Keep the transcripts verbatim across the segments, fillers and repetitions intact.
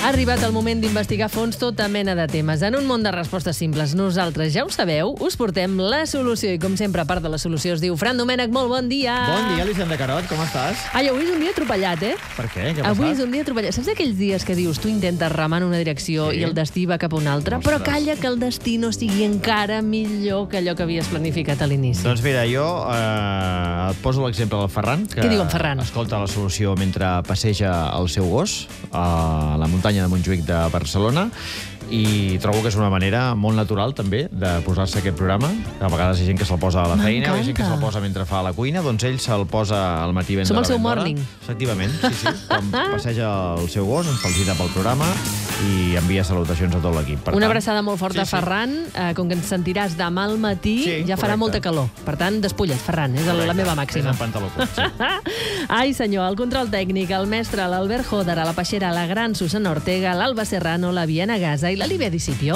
Ha arribat el moment d'investigar a fons tota mena de temes. En un món de respostes simples, nosaltres, ja ho sabeu, us portem la solució. I com sempre, a part de la solució, es diu Fran Domènech, molt bon dia. Bon dia, Elisenda Carot, com estàs? Ai, avui és un dia atropellat, eh? Per què? Què ha Avui passat? és un dia atropellat. Saps aquells dies que dius, tu intentes remar en una direcció Sí. i el destí va cap a una altra, Ostres. però calla que el destí no sigui encara millor que allò que havies planificat a l'inici. Doncs mira, jo eh, et poso l'exemple del Ferran, que Què diu en Ferran? escolta la solució mentre passeja el seu gos a la muntanya de Montjuïc de Barcelona, i trobo que és una manera molt natural, també, de posar-se aquest programa. A vegades hi ha gent que se'l posa a la feina, hi ha gent que se'l posa mentre fa la cuina, doncs ell se'l posa al matí ben Som d'hora, el seu ben d'hora. morning. Efectivament, sí, sí. Quan passeja el seu gos, ens felicita pel programa i envia salutacions a tot l'equip. Per Una tant, abraçada molt forta, sí, sí. Ferran. Eh, com que ens sentiràs demà al matí, Sí, ja farà correcte. molta calor. Per tant, despulla't, Ferran, és la Correcte. meva És màxima. en pantaló curt, sí. Ai, senyor, el control tècnic, el mestre, l'Albert Joder, a la Peixera, la gran Susana Ortega, l'Alba Serrano, la Viena Gasa i la Líbia Discipio.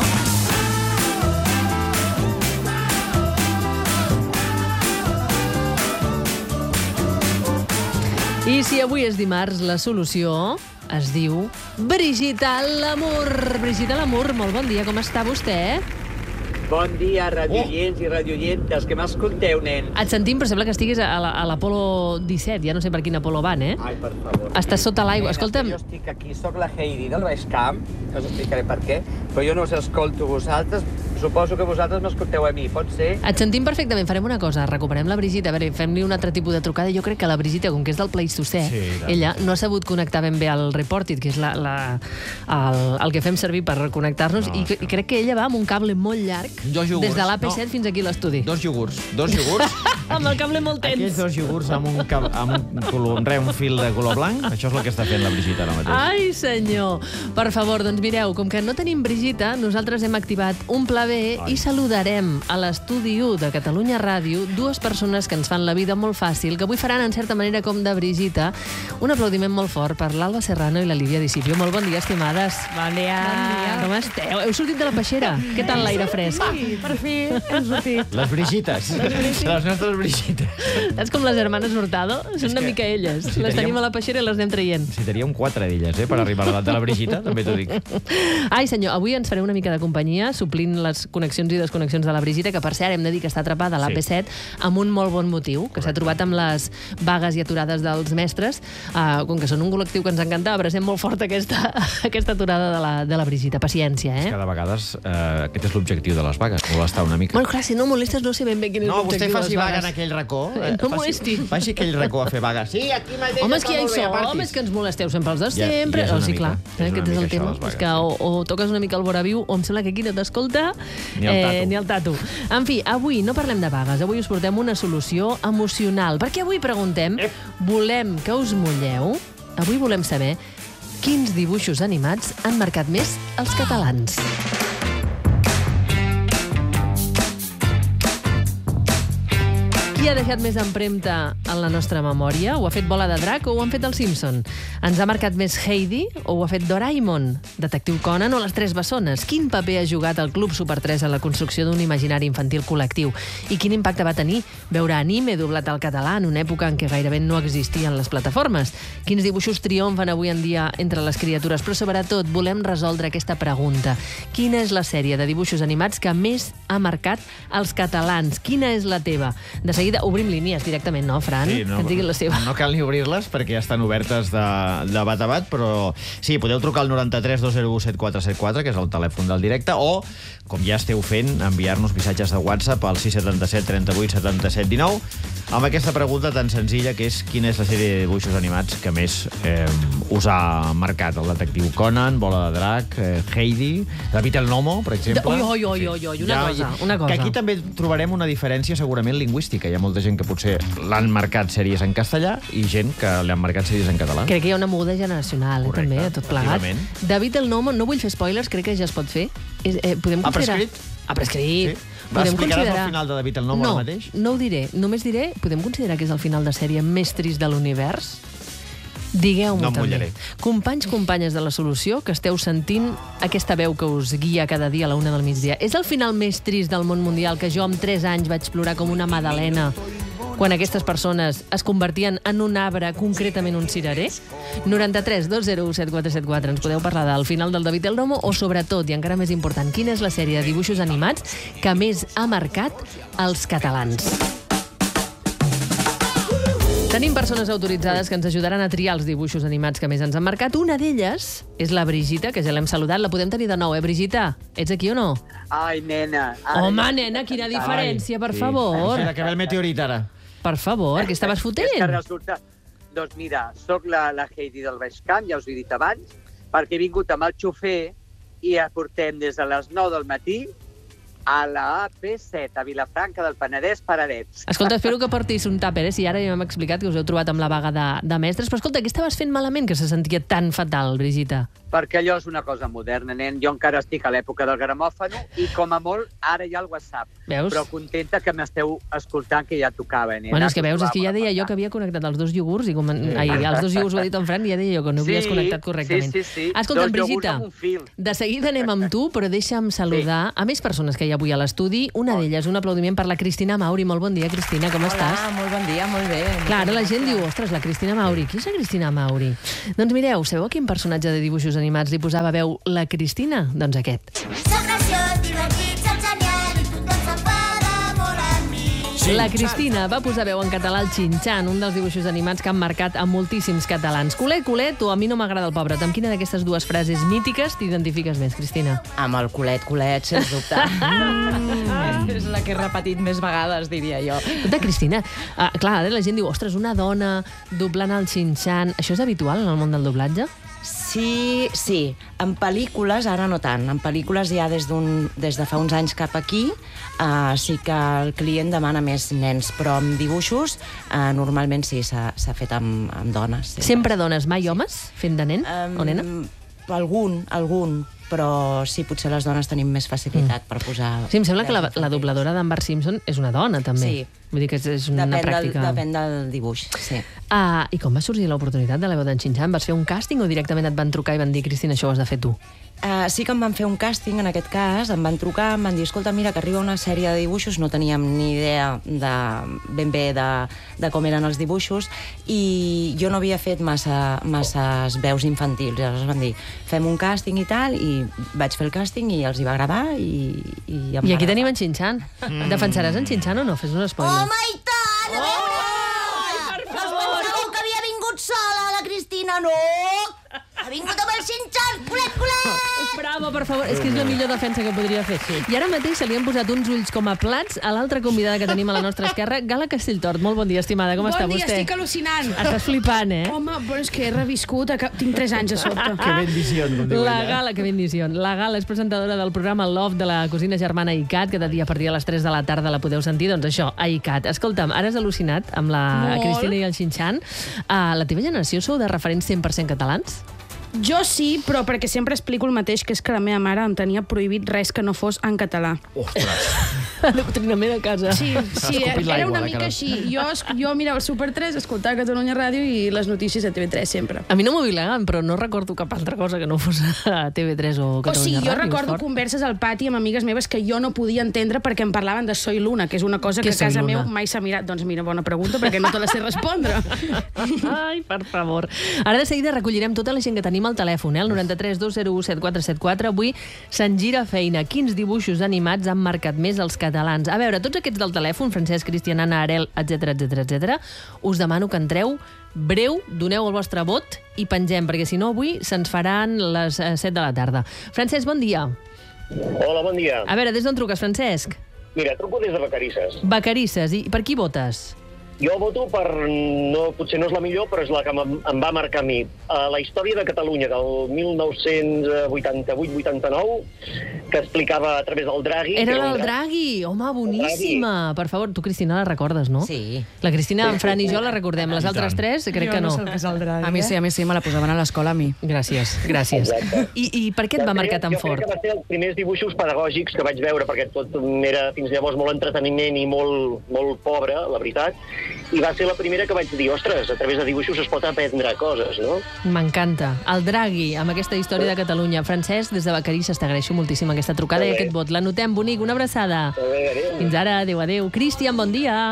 I si avui és dimarts, la solució es diu Brigitte Lamour. Brigitte Lamour, molt bon dia, com està vostè? Bon dia, radioients oh. i radioientes, que m'escolteu, nen? Et sentim, però sembla que estiguis a la- a l'Apolo disset, ja no sé per quin Apolo van, eh? Ai, per favor. Estàs sota l'aigua. Nen, Escolta'm, Jo estic aquí, sóc la Heidi del Baix Camp, que us explicaré per què, però jo no us escolto vosaltres, suposo que vosaltres m'escolteu a mi, pot ser? et sentim perfectament. Farem una cosa, recuperem la Brigitte. A veure, fem-li un altre tipus de trucada. Jo crec que la Brigitte, com que és del Pleistocè, Sí, i tant. ella no ha sabut connectar ben bé al Reportit, que és la, la, el, el que fem servir per connectar-nos, No, i, i crec que ella va amb un cable molt llarg, Dos iogurts, des de l'A P set no. fins aquí a l'estudi. Dos iogurts, dos iogurts. Amb el cable molt tens. Aquells dos iogurts amb un, cap, amb un, color, re, un fil de color blanc, això és el que està fent la Brigitte ara mateix. Ai, senyor. Per favor, doncs mireu, com que no tenim Brigitte, nosaltres hem activat un pla B Ai. i saludarem a l'estudi u de Catalunya Ràdio dues persones que ens fan la vida molt fàcil, que avui faran en certa manera com de Brigitte. Un aplaudiment molt fort per l'Alba Serrano i la Líbia Discipio. Molt bon dia, estimades. Bon dia. Bon dia. Com esteu? Heu sortit de la peixera? Què tal l'aire fresc? Sí, per fi hem sortit. Les Brigittes, les nostres Brigittes. Saps com les germanes Hurtado? Són una que- mica elles. si Les teníem- tenim a la peixera i les anem traient. Necessitaríem quatre d'elles, eh, per arribar a l'edat de la Brigitte, també t'ho dic. Ai, senyor, avui ens fareu una mica de companyia, suplint les connexions i desconnexions de la Brigitte, que per cert hem de dir que està atrapada a l'A P set amb un molt bon motiu, que s'ha trobat amb les vagues i aturades dels mestres. Uh, com que són un col·lectiu que ens encanta, abracem molt fort aquesta, aquesta aturada de la, de la Brigitte. Paciència, eh? Cada vegada eh, aquest és l'objectiu de les vagues, molestar una mica. Bueno, clar, si no molestes no sé ben bé quin és No, vostè l'objectiu de faci les vaga en vagues. aquell racó. Eh, no faci- molesti. Faci aquell racó a fer vaga. Sí, aquí mateix. Home, és que ja hi està molt bé, som, apartis. home, és que ens molesteu sempre els de Ja- sempre. ja és una oh, sí, mica, clar, és eh, una aquest és mica el això, tema. les vagues, És que o, o toques una mica el vora viu, o em sembla que aquí no t'escolta Ni el tato. eh, ni el tato. En fi, avui no parlem de vagues, avui us portem una solució emocional, perquè avui preguntem, Ep. volem que us mulleu? Avui volem saber quins dibuixos animats han marcat més els catalans. Qui ha deixat més empremta en la nostra memòria? Ho ha fet Bola de Drac o ho han fet els Simpson? Ens ha marcat més Heidi o ho ha fet Doraemon? Detectiu Conan o les Tres Bessones? Quin paper ha jugat el Club Super tres en la construcció d'un imaginari infantil col·lectiu? I quin impacte va tenir veure anime doblat al català en una època en què gairebé no existien les plataformes? Quins dibuixos triomfen avui en dia entre les criatures? Però sobretot volem resoldre aquesta pregunta. Quina és la sèrie de dibuixos animats que més ha marcat els catalans? Quina és la teva? De seguida obrim línies directament, no, Fran? Sí, no, que ens diguin la seva. no cal ni obrir-les perquè ja estan obertes de, de bat a bat, però sí, podeu trucar al noranta-tres dos zero u set quatre set quatre, que és el telèfon del directe, o, com ja esteu fent, enviar-nos missatges de WhatsApp al sis set set, trenta vuit, setanta set, dinou, amb aquesta pregunta tan senzilla que és quina és la sèrie de dibuixos animats que més eh, us ha marcat. El detectiu Conan, Bola de Drac, eh, Heidi, David el Gnomo, per exemple. Ui, ui, ui, ui, ui, una cosa, una cosa. Que aquí també trobarem una diferència segurament lingüística. Hi ha molta gent que potser l'han marcat sèries en castellà i gent que li han marcat sèries en català. Crec que hi ha una moguda generacional, eh, Correcte, també, a tot plegat. efectivament. David el Nomo, no vull fer spoilers, crec que ja es pot fer. És, eh, podem Ha considerar... prescrit? Ha prescrit. Sí. Explicaràs el final de David el Nomo no, ara mateix? No ho diré. Només diré, podem considerar que és el final de sèrie més trist de l'univers? Digueu-m'ho No em també. mullaré. Companys, companyes de la solució, que esteu sentint aquesta veu que us guia cada dia a la una del migdia. És el final més trist del món mundial que jo amb tres anys vaig plorar com una madalena quan aquestes persones es convertien en un arbre, concretament un cirerer? noranta-tres dos zero u set quatre set quatre. Ens podeu parlar del final del David el Nomo o, sobretot, i encara més important, quina és la sèrie de dibuixos animats que més ha marcat els catalans? Tenim persones autoritzades que ens ajudaran a triar els dibuixos animats que més ens han marcat. Una d'elles és la Brigitta, que ja l'hem saludat. La podem tenir de nou, eh, Brigitta? Ets aquí o no? Ai, nena. Ara Home, ja- nena, quina diferència, per Sí. favor. Mira, que ve el meteorit ara. Per favor, què estaves És que fotent? resulta... Doncs mira, sóc la, la Heidi del Baix Camp, ja us ho he dit abans, perquè he vingut amb el xofer i ja portem des de les nou del matí a la A P set, a Vilafranca del Penedès, Paradets. Escolta, espero que portis un tàper, eh? Si ara ja m'hem explicat que us heu trobat amb la vaga de, de mestres. Però escolta, què estaves fent malament que se sentia tan fatal, Brigitta? Perquè allò és una cosa moderna, nen. Jo encara estic a l'època del gramòfano i, com a molt, ara hi ha el WhatsApp. Veus? Però contenta que m'esteu escoltant, que ja tocava, nena. Bueno, és que veus, és que ja deia jo que havia connectat els dos iogurts, i com... Ai, els dos iogurts ho ha dit en Fran, i ja deia jo que no ho havies Sí, connectat correctament. sí, sí, sí. Escolta, Dos iogurts Brigitta, amb un fil. de seguida anem amb tu, però deixa'm saludar a més persones que hi ha avui a l'estudi. Una d'elles, un aplaudiment per la Cristina Mauri. Molt bon dia, Cristina, com estàs? Hola, molt bon dia, molt bé. Clar, ara la gent diu, ostres, la Cristina Mauri. Qui és la Cristina Mauri? Doncs mireu, sabeu a quin personatge de dibuixos animats li posava veu la Cristina? Doncs aquest. Soc graciós, divertit, soc genial i tothom s'enfada molt amb mi. La Cristina va posar veu en català al Xinxan, un dels dibuixos animats que han marcat a moltíssims catalans. Culet, culet, o a mi no m'agrada el pobret. Amb quina d'aquestes dues frases mítiques t'identifiques més, Cristina? Amb el culet, culet, sens dubte. Mm. És la que he repetit més vegades, diria jo. Escolta, Cristina, uh, clar, ara la gent diu, ostres, una dona doblant el Xinxan. Això és habitual en el món del doblatge? Sí, sí. En pel·lícules, ara no tant. En pel·lícules ja des, d'un, des de fa uns anys cap aquí uh, sí que el client demana més nens, però amb dibuixos uh, normalment sí, s'ha, s'ha fet amb, amb dones. Sempre, Sempre dones, mai homes, fent de nen Um, o nena? Algun, algun, però sí, potser les dones tenim més facilitat mm. per posar... Sí, em sembla que la, veus la infantils. dobladora d'en Bart Simpson és una dona, també. Sí. Vull dir que és, és una Depèn del, pràctica... depèn del dibuix, sí. Ah, I com va sorgir l'oportunitat de la veu d'en Xinxan? Vas fer un càsting o directament et van trucar i van dir, Cristina, això ho has de fer tu? Uh, sí que em van fer un càsting, en aquest cas, em van trucar, em van dir, escolta, mira, que arriba una sèrie de dibuixos, no teníem ni idea de, ben bé de, de com eren els dibuixos, i jo no havia fet massa, masses veus infantils, i aleshores van dir, fem un càsting i tal, i vaig fer el càsting i els hi va agradar, i, i em I va aquí tenim agradar. en Xinxan. Mm. Defensaràs en Xinxan o no? Fes un spoiler. Home, i tant! A veure! Ai, per Us favor! pensàveu que havia vingut sola, la Cristina? No! Ha vingut amb el Xinxan! Culet, culet! Bravo, per favor. És que és la millor defensa que podria fer. I ara mateix se li han posat uns ulls com a plats a l'altra convidada que tenim a la nostra esquerra, Gala Castelltort. Molt bon dia, estimada. Com Bon està dia, vostè? estic al·lucinant. Estàs flipant, eh? Home, però és que he reviscut, a cap- tinc tres anys a sota. Que bendició, com diu La ella. Gala, que bendició. La Gala és presentadora del programa Love de la cosina germana ICAT, que de dia per dia a les tres de la tarda la podeu sentir. Doncs això, a ICAT. Escolta'm, ara has al·lucinat amb la Molt. Cristina i el Xinxan. Uh, la teva generació sou de referents cent per cent catalans? Jo sí, però perquè sempre explico el mateix, que és que la meva mare em tenia prohibit res que no fos en català. Ostres. Adoctrinament a casa. Sí, sí, escopit era l'aigua, una la mica cara. així. Jo, es- jo mirava el Super tres, escoltava Catalunya Ràdio i les notícies de T V tres sempre. A mi no m'ho vileguen, però no recordo cap altra cosa que no fos a T V tres o O Catalunya sigui, jo Ràdio. recordo és fort. converses al pati amb amigues meves que jo no podia entendre perquè em parlaven de Soy Luna, que és una cosa Què que a és Soy casa Luna? meu mai s'ha mirat. Doncs mira, bona pregunta, perquè no te la sé respondre. Ai, per favor. Ara de seguida recollirem tota la gent que tenim al telèfon, eh? El noranta-tres dos zero u set quatre set quatre. Avui se'n gira feina. Quins dibuixos animats han marcat més els catalans? A veure, tots aquests del telèfon, Francesc, Cristian, Anna, Arel, etcètera, etcètera, etcètera, us demano que entreu breu, doneu el vostre vot i pengem, perquè si no avui se'ns faran les eh, set de la tarda. Francesc, bon dia. Hola, bon dia. A veure, des d'on truques, Francesc? Mira, truco des de Vacarisses. Vacarisses. I per qui votes? Jo voto per... No, potser no és la millor, però és la que em, em va marcar a mi. Uh, la història de Catalunya del mil nou-cents vuitanta-vuit vuitanta-nou, que explicava a través del Draghi. Era que la un del gra- Draghi. Home, boníssima. Per favor, tu, Cristina, la recordes, no? Sí. La Cristina, en Fran i jo la recordem. Les altres tres, crec que no. A mi sí, a mi sí, me la posaven a l'escola a mi. Gràcies, gràcies. Exacte. I, I per què et va Jo marcar crec- tan jo fort? crec que va ser els primers dibuixos pedagògics que vaig veure, perquè tot era fins llavors molt entreteniment i molt, molt pobre, la veritat. I va ser la primera que vaig dir, ostres, a través de dibuixos es pot aprendre coses, no? M'encanta. El Draghi, amb aquesta història de Catalunya. Francesc, des de Vacarisses, t'agraeixo moltíssim aquesta trucada i Molt bé. aquest vot. L'anotem, bonic. Una abraçada. Adéu, adéu. Fins ara. Adéu, adéu. Cristian, bon dia.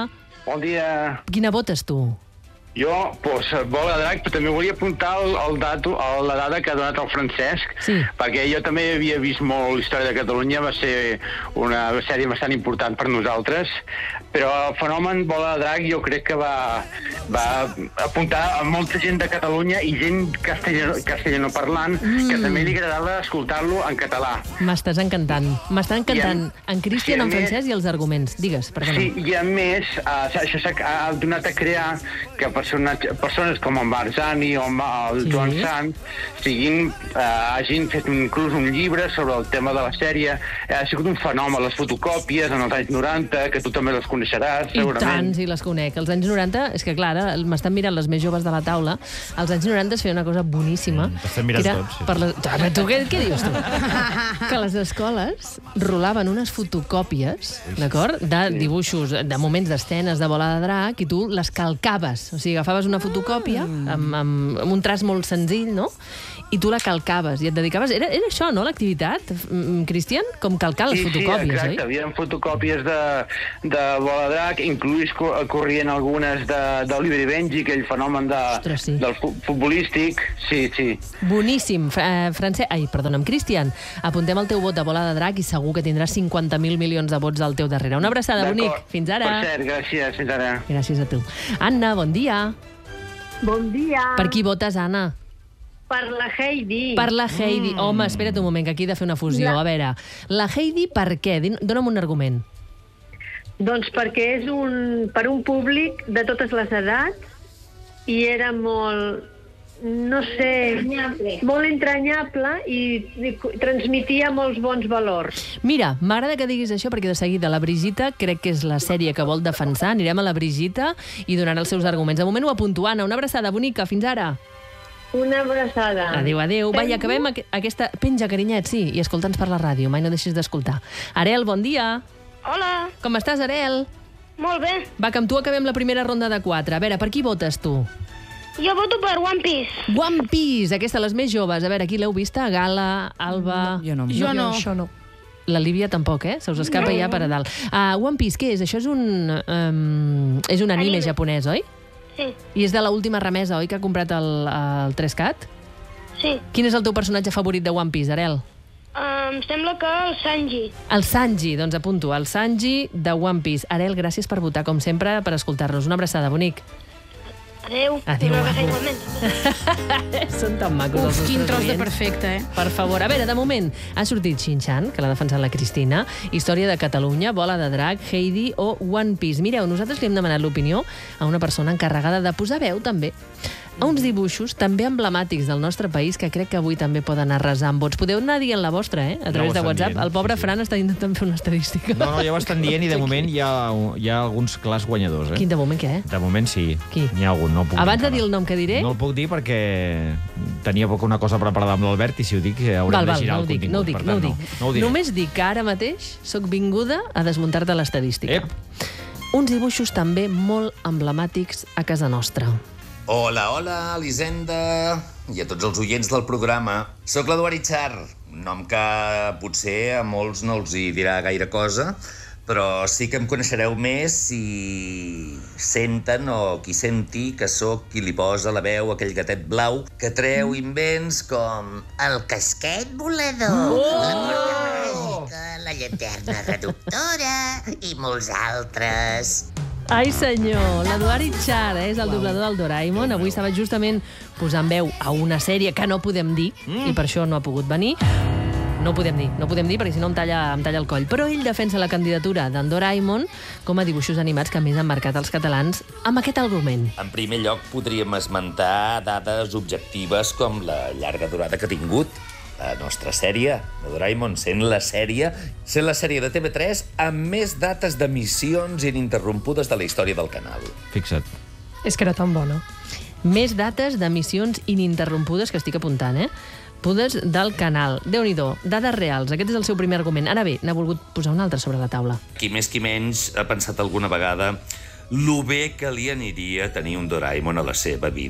Bon dia. Quina votes, tu? Jo, doncs, Bola de Drac, però també volia apuntar el, el dato, el, la dada que ha donat el Francesc, sí. perquè jo també havia vist molt Història de Catalunya, va ser una sèrie bastant important per nosaltres, però el fenomen Bola de Drac jo crec que va, va apuntar a molta gent de Catalunya i gent castellano, castellano parlant, mm. que també li agradava escoltar-lo en català. M'estàs encantant. M'està encantant en, en Cristian, en Francesc i els arguments. Digues, perdona. Sí, i a més, uh, això s'ha donat a crear que persones com en Barzani o el sí. Joan Sant siguin, eh, hagin fet inclús un llibre sobre el tema de la sèrie. Ha sigut un fenomen, les fotocòpies en els anys noranta, que tu també les coneixeràs, segurament. I tant, si les conec. Els anys noranta, és que clar, m'estan mirant les més joves de la taula, als anys noranta es feia una cosa boníssima. Mm, T'estem mirant tots. Sí. Per les... Tu què, què dius, tu? Que les escoles rolaven unes fotocòpies, d'acord?, de dibuixos, de moments d'escenes de Bola de Drac, i tu les calcaves. O sigui, agafaves una fotocòpia amb, amb, amb un traç molt senzill, no?, i tu la calcaves i et dedicaves... Era, era això, no?, l'activitat, Cristian? Com calcar les sí, fotocòpies, sí, exacte. oi? Hi havia fotocòpies de, de Bola de Drac, inclús corrien algunes de, de Oliver i Benji, aquell fenomen de, Ostres, sí. del futbolístic. Sí, sí. Boníssim. Eh, Francesc... Ai, perdona'm, Cristian, apuntem el teu vot a Bola de Drac i segur que tindràs cinquanta mil milions de vots al teu darrere. Una abraçada, bonic. Fins ara. Per cert, gràcies. Fins ara. Gràcies a tu. Anna, bon dia. Bon dia. Per qui votes, Anna? Per la Heidi. Per la Heidi. Mm. Home, espera't un moment, que aquí he de fer una fusió. La... A veure, la Heidi per què? Dóna'm un argument. Doncs perquè és un, per un públic de totes les edats i era molt, no sé, entranyable. molt entranyable i, i transmetia molts bons valors. Mira, m'agrada que diguis això perquè de seguida la Brigitta crec que és la sèrie que vol defensar. Anirem a la Brigitta i donarà els seus arguments. De moment ho apunto, Anna. Una abraçada bonica. Fins ara. Una abraçada. Adéu, adéu. Va, i acabem aqu aquesta... Penja, carinyet, sí, i escolta'ns per la ràdio. Mai no deixis d'escoltar. Arel, bon dia. Hola. Com estàs, Arel? Molt bé. Va, que amb tu acabem la primera ronda de quatre. A veure, per qui votes tu? Jo voto per One Piece. One Piece, aquesta, les més joves. A veure, aquí l'heu vista? Gala, Alba... No, jo no. Jo no. Això no. La Líbia tampoc, eh? Se us escapa no. ja per a dalt. Uh, One Piece, què és? Això és un... Um, és un anime, anime japonès, oi? Sí. I és de l'última remesa, oi, que ha comprat el, el tres cat? Sí. Quin és el teu personatge favorit de One Piece, Arel? Uh, em sembla que el Sanji. El Sanji, doncs apunto. El Sanji de One Piece. Arel, gràcies per votar, com sempre, per escoltar-nos. Una abraçada, bonic. Adéu. Adéu, Una adéu. igualment. Són tan macos els Uf, nostres quin tros de oients. perfecte, eh? Per favor. A veure, de moment, ha sortit Shin-Chan, que l'ha defensat la Cristina, Història de Catalunya, Bola de Drac, Heidi o One Piece. Mireu, nosaltres li hem demanat l'opinió a una persona encarregada de posar veu, també, a uns dibuixos també emblemàtics del nostre país que crec que avui també poden arrasar amb vots. Podeu anar dient la vostra, eh? A través Ja ho de estan WhatsApp. dient, El pobre sí, sí. Fran està intentant fer una estadística. No, no, ja ho estan dient i de moment hi ha, hi ha alguns clars guanyadors, eh? Quin de moment, què? De moment sí. Qui? N'hi ha algun, no el puc Abans dir de dir el nom que diré... No el puc dir perquè tenia poc una cosa preparada amb l'Albert i si ho dic haurem Val, de val, girar no el ho dic, contingut. no ho dic, Per no ho tant, dic. no ho diré. Només dic que ara mateix sóc vinguda a desmuntar-te l'estadística. Ep. Uns dibuixos també molt emblemàtics a casa nostra. Hola, hola, Elisenda i a tots els oients del programa. Soc l'Eduard Itxar, un nom que potser a molts no els hi dirà gaire cosa, però sí que em coneixereu més si senten o qui senti que sóc qui li posa la veu a aquell gatet blau que treu invents com El casquet volador, Oh! la porta màgica, la llanterna reductora i molts altres. Ai, senyor, l'Eduard Itxar és el doblador del Doraemon. Avui estava justament posant veu a una sèrie que no podem dir, mm. i per això no ha pogut venir. No ho podem dir, no ho podem dir perquè si no em talla, em talla el coll. Però ell defensa la candidatura d'en Doraemon com a dibuixos animats que més han marcat els catalans amb aquest argument. En primer lloc, podríem esmentar dades objectives com la llarga durada que ha tingut la nostra sèrie de Doraemon, sent la sèrie, sent la sèrie de T V tres amb més dates d'emissions ininterrompudes de la història del canal. Fixa't. És que era tan bona. Més dates d'emissions ininterrompudes que estic apuntant, eh? Pudes del canal. Déu-n'hi-do, dades reals. Aquest és el seu primer argument. Ara bé, n'ha volgut posar un altre sobre la taula. Qui més qui menys ha pensat alguna vegada lo bé que li aniria tenir un Doraemon a la seva vida.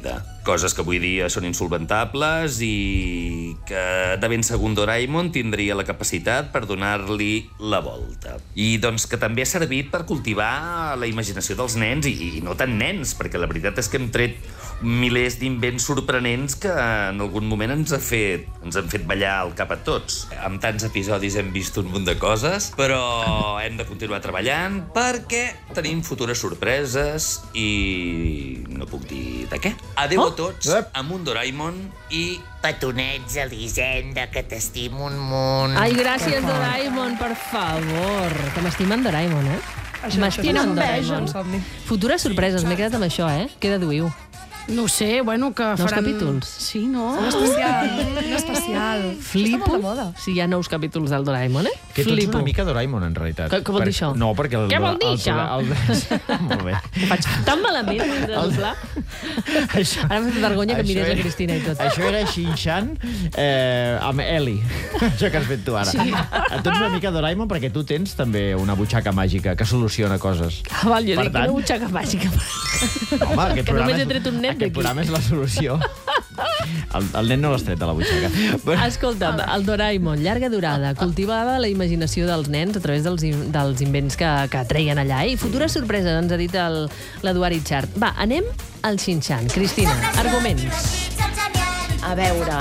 coses que avui dia són insolventables i que de ben segur Doraemon tindria la capacitat per donar-li la volta. I doncs que també ha servit per cultivar la imaginació dels nens, i, i no tan nens, perquè la veritat és que hem tret milers d'invents sorprenents que en algun moment ens, ha fet, ens han fet ballar el cap a tots. Amb tants episodis hem vist un munt de coses, però hem de continuar treballant perquè tenim futures sorpreses i no puc dir de què. Adéu a tots, amb un Doraemon i... Petonets, Elisenda, que t'estimo un munt. Ai, gràcies, Doraemon, per favor. Que m'estimen Doraemon, eh? M'estimen Doraemon. Futures sorpreses, m'he quedat amb això, eh? Què deduïu? No ho sé, bueno, que nous faran... capítols. Sí, no? Un especial, un especial. Flipo si hi ha nous capítols del Doraemon, eh? Que tu ets una mica Doraemon, en realitat. Què, què vol dir això? No, perquè... El, Què vol dir el, això? El, el, molt bé. Ho faig tan malament de doblar. Això, Ara m'ha fet vergonya que mirés era, la Cristina i tot. Això era Shin-Chan eh, amb Eli. Això que has fet tu ara. Sí. Tu ets una mica Doraemon perquè tu tens també una butxaca màgica que soluciona coses. Ah, val, jo per dic tant... una butxaca màgica. Home, aquest que només és, he tret un nen aquest programa és la solució. El, el nen no l'has tret de la butxaca. Escolta'm, el Doraemon, llarga durada, cultivava la imaginació dels nens a través dels, dels invents que, que treien allà. I futures sorpreses, ens ha dit l'Eduard Itxart. Va, anem al Shin-Chan. Cristina, arguments. A veure...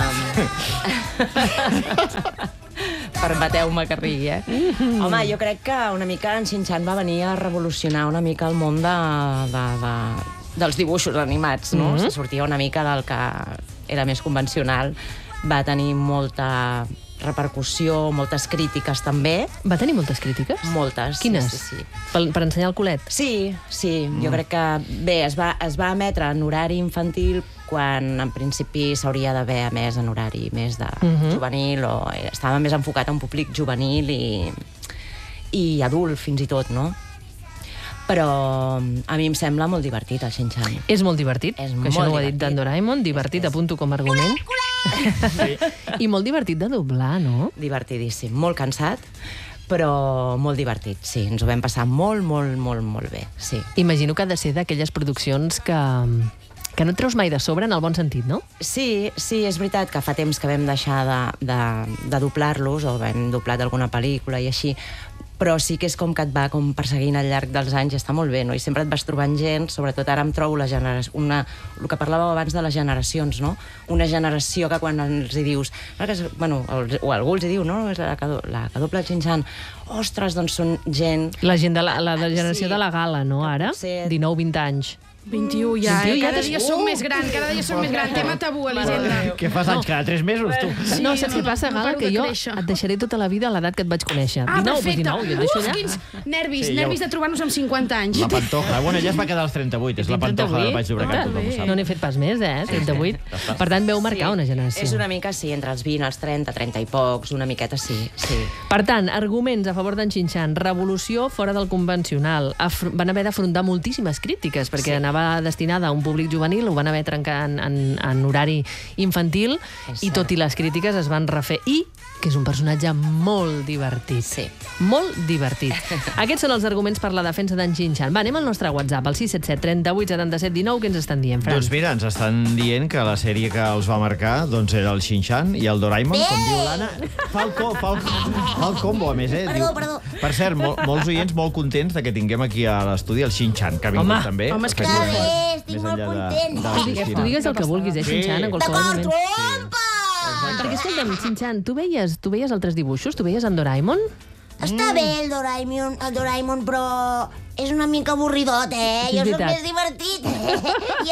Permeteu-me que rigui, eh? Mm-hmm. Home, jo crec que una mica en Shin-Chan va venir a revolucionar una mica el món de, de, de, dels dibuixos animats, no? Mm-hmm. Se sortia una mica del que era més convencional. Va tenir molta repercussió, moltes crítiques també. Va tenir moltes crítiques? Moltes. Quines? Sí, sí, sí. Per, per ensenyar el culet? Sí, sí. Mm. Jo crec que... Bé, es va, es va emetre en horari infantil quan en principi s'hauria d'haver emès en horari més de mm-hmm. juvenil, o estava més enfocat a un públic juvenil i, i adult, fins i tot, no? Però a mi em sembla molt divertit, el Shin-Chan. És molt divertit, és que molt això no ho ha divertit. dit d'en Doraemon, divertit, apunto com a argument. Sí. I molt divertit de doblar, no? Divertidíssim, molt cansat, però molt divertit, sí. Ens ho vam passar molt, molt, molt, molt bé, sí. Imagino que ha de ser d'aquelles produccions que... que no et treus mai de sobre, en el bon sentit, no? Sí, sí, és veritat que fa temps que vam deixar de, de, de doblar-los, o vam doblar d'alguna pel·lícula i així, però sí que és com que et va com perseguint al llarg dels anys i està molt bé, no? I sempre et vas trobant gent, sobretot ara em trobo la generació, una, el que parlàveu abans de les generacions, no? Una generació que quan els hi dius, bueno, o algú els hi diu, no? És la que, la que dobla el Shin-Chan, ostres, doncs són gent... La gent de la, la de generació sí. de la gala, no, ara? dinou vint anys. vint-i-u ja, vint-i-u eh? ja Cada t'has- dia som més gran, cada dia som més gran. Tema tabú, Elisenda. Què fas anys? Cada tres mesos, tu? Sí, no, saps què passa, no Gala? paro Que de jo créixer. et deixaré tota la vida a l'edat que et vaig conèixer. Ah, dinou, perfecte. dinou, jo et deixo Uf, allà. quins nervis, Sí, ja nervis ho- de trobar-nos amb cinquanta anys. La Pantoja. Bueno, ja es va quedar als trenta-vuit. És la Pantoja del Baix Llobregat, tothom ho sap. No n'he fet pas més, eh? trenta-vuit. Per tant, veu marcar una generació. És una mica, sí, entre els vint, els trenta, trenta i pocs, una miqueta sí, sí. Per tant, arguments a favor d'en Shin-Chan. Revolució fora del convencional. Afr van haver d'afrontar moltíssimes crítiques, perquè Sí. anava destinada a un públic juvenil, ho van haver trencat en, en, en horari infantil, És i cert. tot i les crítiques es van refer. I que és un personatge molt divertit. Sí. Molt divertit. Aquests són els arguments per la defensa d'en Shin-Chan. Va, anem al nostre WhatsApp, al sis set set, trenta-vuit, setanta-set, dinou. Què ens estan dient, Fran? Doncs mira, ens estan dient que la sèrie que els va marcar doncs era el Shin-Chan i el Doraemon, com diu l'Anna. Fa el, co fa, el, fa el combo, a més, eh? Perdó, Diu- perdó. Per cert, mol, molts oients molt contents de que tinguem aquí a l'estudi el Shin-Chan, que ha vingut Home, també. home, és que Fet Està més- bé, estic més molt enllà de- content. de la Tu digues, Cristina. tu digues el que vulguis, eh, Sí. Shin-Chan, en qualsevol D'acord, moment. trompa! Perquè, escolta'm, Shin-Chan, tu veies, tu veies altres dibuixos? Tu veies en Doraemon? Està bé el Doraemon, el Doraemon, però és una mica avorridot, eh? És Jo soc veritat. més divertit i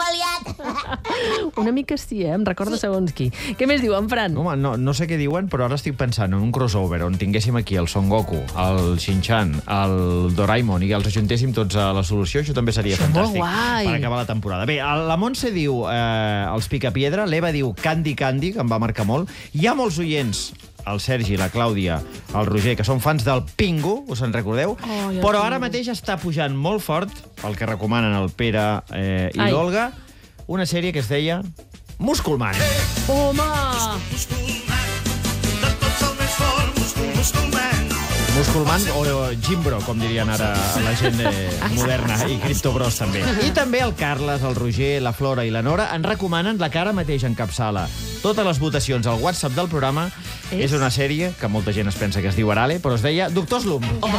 entrebaliat. Una mica sí, eh? Em recorda segons qui. Què més diu en Fran? Home, no, no sé què diuen, però ara estic pensant en un crossover on tinguéssim aquí el Son Goku, el Shin-Chan, el Doraemon i els ajuntéssim tots a la solució, això també seria Això és molt fantàstic guai. per acabar la temporada. Bé, la Montse diu eh, els Picapiedra, l'Eva diu Candy Candy, que em va marcar molt. Hi ha molts oients, el Sergi, la Clàudia, el Roger, que són fans del Pingu, us en recordeu? Oh, i el però Pingu. ara mateix està pujant molt fort, el que recomanen el Pere eh, i Ai. l'Olga, una sèrie que es deia Musculman. Home! Musculman, de tots el més fort, múscul, musculman. Musculman o Gimbro, com dirien ara la gent eh, moderna, i Criptobros també. I també el Carles, el Roger, la Flora i la Nora ens recomanen la que ara mateix encapçala totes les votacions al WhatsApp del programa. És una sèrie que molta gent es pensa que es diu Arale, però es deia Doctor Slump.